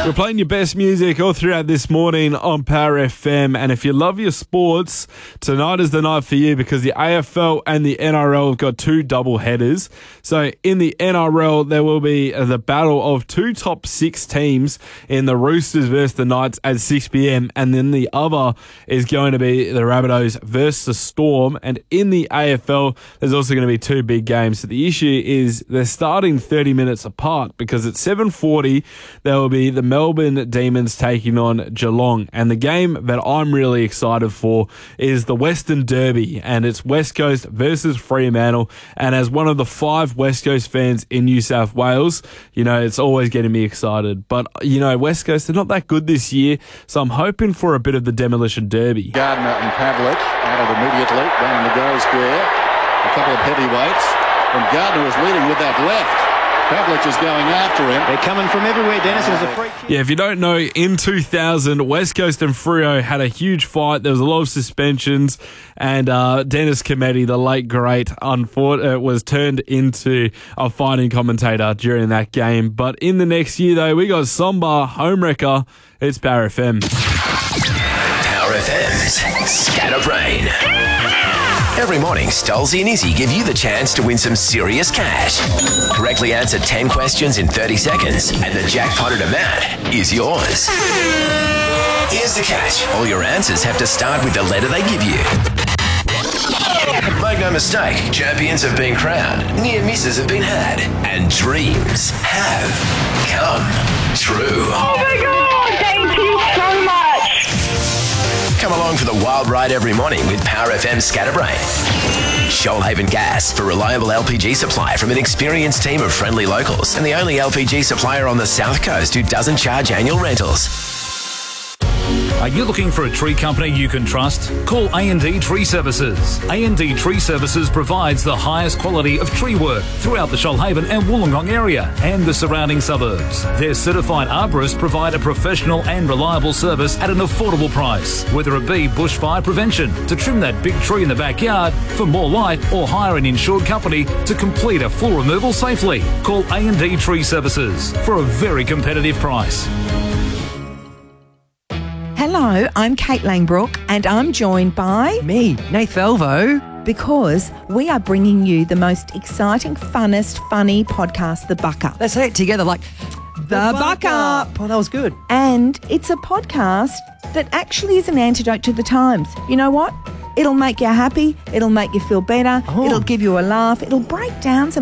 We're playing your best music all throughout this morning on Power FM. And if you love your sports, tonight is the night for you because the AFL and the NRL have got two double headers. So in the NRL, there will be the battle of two top six teams in the Roosters versus the Knights at 6 p.m. And then the other is going to be the Rabbitohs versus the Storm. And in the AFL, there's also going to be two big games. So the issue is they're starting 30 minutes apart because at 7:40, there will be the Melbourne Demons taking on Geelong. And the game that I'm really excited for is the Western Derby, and it's West Coast versus Fremantle. And as one of the 5 West Coast fans in New South Wales, you know, it's always getting me excited. But, you know, West Coast, they're not that good this year, so I'm hoping for a bit of the Demolition Derby. Gardner and Pavlich added immediately down in the goal square. A couple of heavyweights, and Gardner is leading with that left. Pavlich is going after him. They're coming from everywhere, Dennis. It was a free kick. Yeah, if you don't know, in 2000, West Coast and Freo had a huge fight. There was a lot of suspensions, and Dennis Cometti, the late great, was turned into a fighting commentator during that game. But in the next year, though, we got Somba, Homewrecker. It's Power FM. Power FM's Scatterbrain. Every morning, Stolzy and Izzy give you the chance to win some serious cash. Correctly answer 10 questions in 30 seconds, and the jackpotted amount is yours. Here's the catch. All your answers have to start with the letter they give you. Make no mistake, champions have been crowned, near misses have been had, and dreams have come true. Oh my God, thank you so much. Come along for the wild ride every morning with Power FM Scatterbrain. Shoalhaven Gas, for reliable LPG supply from an experienced team of friendly locals, and the only LPG supplier on the South Coast who doesn't charge annual rentals. Are you looking for a tree company you can trust? Call A&D Tree Services. A&D Tree Services provides the highest quality of tree work throughout the Shoalhaven and Wollongong area and the surrounding suburbs. Their certified arborists provide a professional and reliable service at an affordable price, whether it be bushfire prevention, to trim that big tree in the backyard, for more light, or hire an insured company to complete a full removal safely. Call A&D Tree Services for a very competitive price. Hello, I'm Kate Langbrook, and I'm joined by... Me, Nath Elvo. Because we are bringing you the most exciting, funnest, funny podcast, The Buck Up. Let's say it together like... The Buck Up. Oh, that was good. And it's a podcast that actually is an antidote to the times. You know what? It'll make you happy. It'll make you feel better. Oh. It'll give you a laugh. It'll break down some